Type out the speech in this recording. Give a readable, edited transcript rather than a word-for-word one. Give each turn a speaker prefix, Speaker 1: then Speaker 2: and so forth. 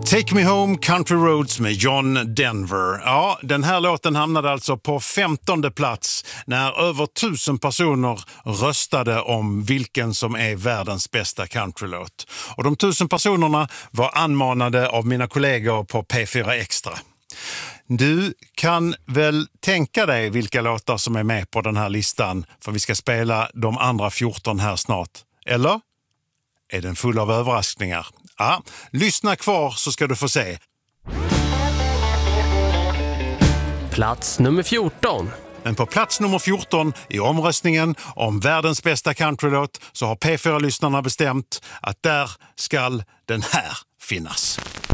Speaker 1: Take Me Home Country Roads med John Denver. Ja, den här låten hamnade alltså på 15:e plats när över 1000 personer röstade om vilken som är världens bästa countrylåt. Och de 1000 personerna var anmanade av mina kollegor på P4 Extra. Du kan väl tänka dig vilka låtar som är med på den här listan, för vi ska spela de andra 14 här snart. Eller? Är den full av överraskningar? Ja, lyssna kvar så ska du få se.
Speaker 2: Plats nummer 14.
Speaker 1: Men på plats nummer 14 i omröstningen om världens bästa countrylåt så har P4-lyssnarna bestämt att där ska den här finnas.